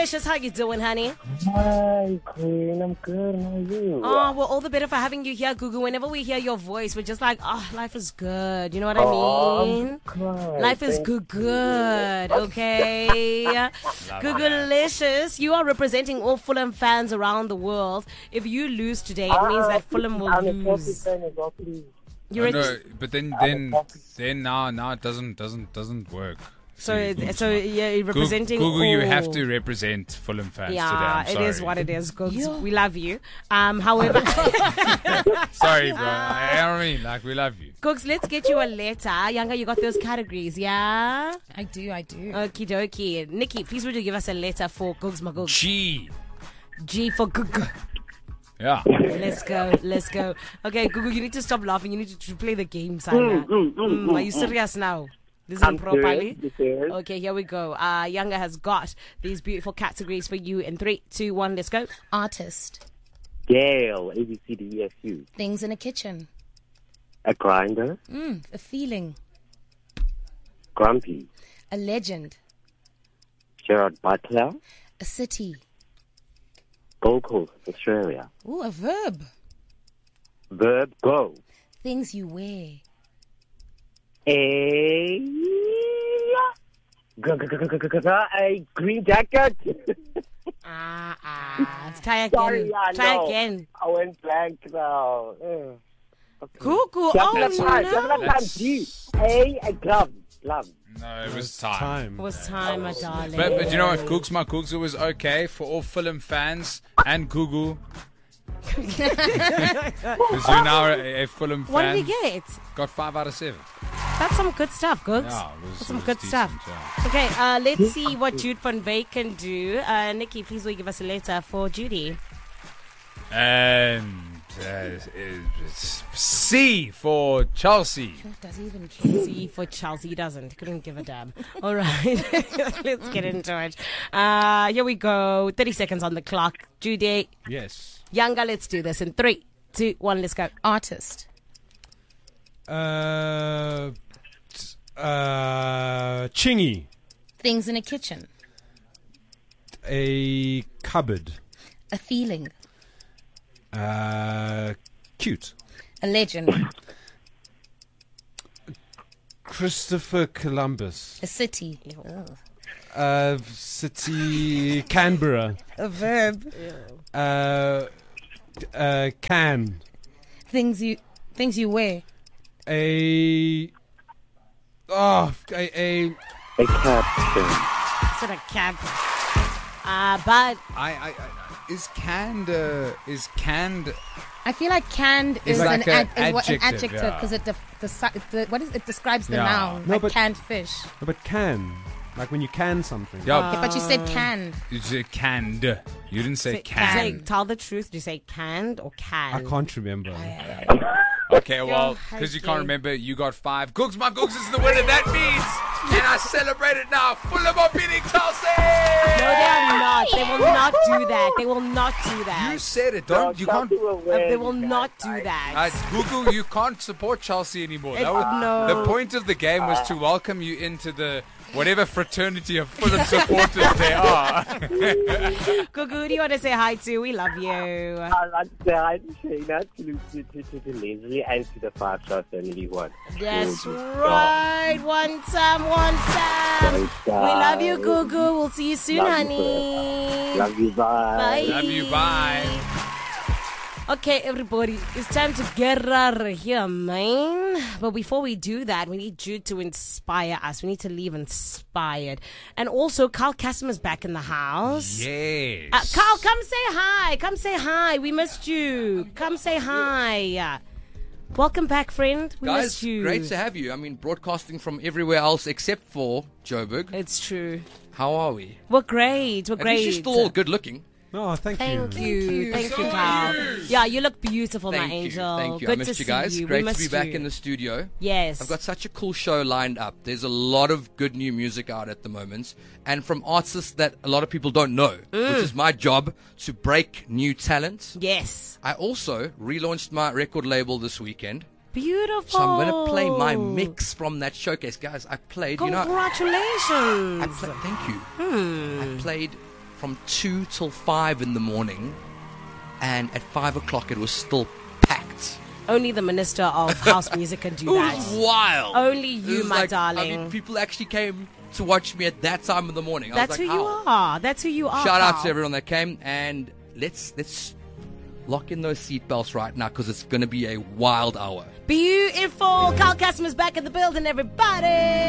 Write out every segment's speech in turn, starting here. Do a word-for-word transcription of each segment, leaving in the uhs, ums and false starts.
Licious, how you doing, honey? Hi, Queen. I'm good. How are you? Oh, we're all the better for having you here, Gugu. Whenever we hear your voice, we're just like, oh, life is good. You know what I Oh, mean? I'm crying. Life is Thank good, good. Okay. Gugu-licious, you are representing all Fulham fans around the world. If you lose today, it means that Fulham will I'm a Chelsea lose. fan as well, please. You're I a- know, but then, then, then now, now it doesn't, doesn't, doesn't work. So, See, it- it's so not- yeah, you're Google, representing. Google you all- have to represent Fulham fans Yeah, today. I'm it sorry. is what it is, Googs. We love you. Um, however, Sorry, bro. I, I don't mean like we love you. Googs, let's get you a letter. Younger, you got those categories, yeah? I do, I do. Okie dokie. Nikki, please would you give us a letter for Googs Magoogs? G. G for Gug. Yeah. Let's go, let's go. Okay, Gugu, you need to stop laughing. You need to, to play the game, Sana. Mm, are you serious now? Listen I'm properly. serious, serious. Okay, here we go. Uh, Younger has got these beautiful categories for you in three, two, one. Let's go. Artist. Gail, A B C D E F U. Things in a kitchen. A grinder. Mm, a feeling. Grumpy. A legend. Gerard Butler. A city. Gold Coast, Australia. Ooh, a verb. Verb, go. Things you wear. A... G- g- g- g- g- g- a green jacket. Ah, ah. Try again. Sorry, I Try know. again. I went blank now. Ugh. Okay. Cuckoo. Just Oh, another time. Just no. another time. G. A, a glove. Glove. No, it was time. It was time, my darling. But, but you know what? Cooks My Cooks, it was okay for all Fulham fans and Google. Because you're now a, a Fulham fan. What did we get? Got five out of seven. That's some good stuff, Googs. Yeah, it was- That's some it was good decent, stuff. yeah. Okay, uh, let's see what Jude Van Veek can do. Uh, Nikki, please will you give us a letter for Judy? And uh, it's C for Chelsea. Does he even care? C for Chelsea. He doesn't. Couldn't give a damn. All right. Let's get into it. Uh, here we go. thirty seconds on the clock. Judy, Yes. Younger, let's do this in three, two, one, let's go. Artist. Uh, t- uh, Chingy. Things in a kitchen. A cupboard. A feeling. Uh, cute. A legend. Christopher Columbus. A city. Uh, city Canberra. A verb. Uh, uh, can. Things you things you wear. A. Oh, a. a A captain. Sort of cab. Uh, but I, I, I is canned uh, is canned. I feel like canned It's is like an, ad, a is what, an adjective, adjective yeah. because it def- the, si- the what is it describes the Yeah. noun No, like but- canned fish. no, but can. Like when you can something. Yeah, Yeah, but you said canned. you said canned. You didn't say say, can. say, tell the truth. Do you say canned or can? I can't remember. Okay, well, Yeah, because you okay. can't remember, you got five. Googs My Googs is the winner. That means, and I celebrate it now. Fulham are beating Chelsea. No, they are not. They will not do that. They will not do that. You said it. Don't you can't. Chelsea will Uh, win, they will guys. not do that. Uh, Google, you can't support Chelsea anymore. That It- was, no. The point of the game was to welcome you into the whatever fraternity of Fulham supporters they are. Gugu, who do you want to say hi to? We love you. I'd like to say hi to Shayna, to, to, to, to, to Leslie, and to the five star family one. That's Good right. One time, one time. One We time. love you, Gugu. We'll see you soon, Love you honey. Love you, bye. Bye. Love you. Bye. Okay, everybody, it's time to get out of here, man. But before we do that, we need Jude to inspire us. We need to leave inspired. And also, Carl Casimer's back in the house. Yes. Uh, Carl, come say hi. Come say hi. We missed you. Come say hi. Welcome back, friend. We Guys, missed you. great to have you. I mean, broadcasting from everywhere else except for Joburg. It's true. How are we? We're great. We're At great. least you're still all good looking. Oh, thank, Thank you. you. Thank you, So Carl. Yeah, you look beautiful, Thank my you. angel. Thank you. Good I missed to you see guys. you. Great we to be missed back you. in the studio. Yes. I've got such a cool show lined up. There's a lot of good new music out at the moment, and from artists that a lot of people don't know, Mm. which is my job to break new talent. Yes. I also relaunched my record label this weekend, Beautiful. so I'm going to play my mix from that showcase. Guys, I played, you know, Congratulations. I pla- thank you. Hmm. I played from two till five in the morning, and at five o'clock it was still packed. Only the minister of house music can do It that. was wild. Only It you, was my like- I darling. mean, people actually came to watch me at that time of the morning. I That's was who like, you "How?" are. That's who you are. Shout out Carl. to everyone that came, and let's let's lock in those seatbelts right now because it's going to be a wild hour. Beautiful. Carl Casimer's back in the building, everybody.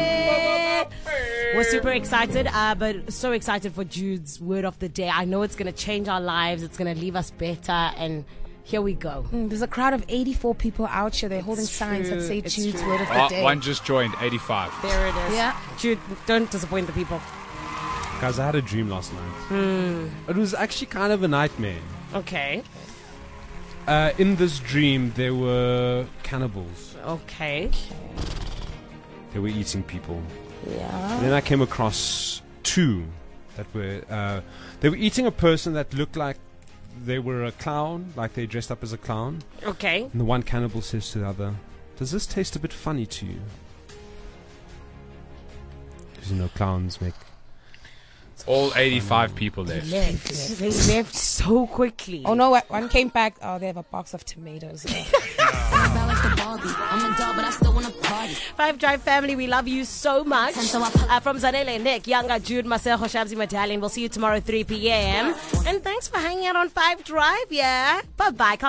We're super excited, uh, but so excited for Jude's word of the day. I know it's going to change our lives. It's going to leave us better. And here we go. Mm, There's a crowd of eighty-four people out here. They're holding It's signs that true. say It's Jude's true. word of the Oh, day. one just joined, eighty-five. There it is. Yeah. Jude, don't disappoint the people. Guys, I had a dream last night. It was actually kind of a nightmare. Okay. Uh, in this dream, there were cannibals. Okay. They were eating people. Yeah. And then I came across two that were. Uh, they were eating a person that looked like they were a clown, like they dressed up as a clown. Okay. And the one cannibal says to the other, "Does this taste a bit funny to you?" Because you know clowns make. All eighty-five people left. Left. They left so quickly. Oh no! One came back. Oh, they have a box of tomatoes. there. Five Drive family, we love you so much. Uh, from Zanele, Nick, Younger, Jude, Marcel, Shabzi, Medallion. We'll see you tomorrow, three p.m. And thanks for hanging out on Five Drive, yeah? Bye-bye.